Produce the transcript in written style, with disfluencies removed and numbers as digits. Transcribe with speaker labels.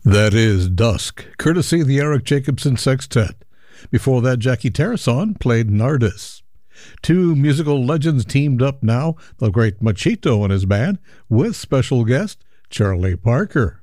Speaker 1: That is Dusk, courtesy of the Eric Jacobson Sextet. Before that, Jackie Tarrason played Nardis. Two musical legends teamed up now, the great Machito and his band, with special guest Charlie Parker.